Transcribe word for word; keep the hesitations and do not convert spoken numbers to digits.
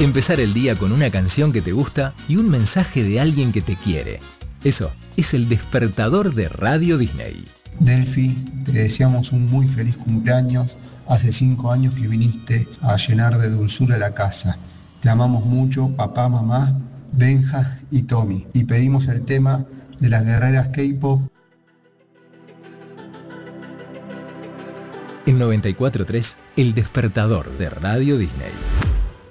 Empezar el día con una canción que te gusta y un mensaje de alguien que te quiere. Eso es el despertador de Radio Disney. Delphi, te deseamos un muy feliz cumpleaños. Hace cinco años que viniste a llenar de dulzura la casa. Te amamos mucho, papá, mamá, Benja y Tommy. Y pedimos el tema de las guerreras K-pop. En noventa y cuatro punto tres, el despertador de Radio Disney.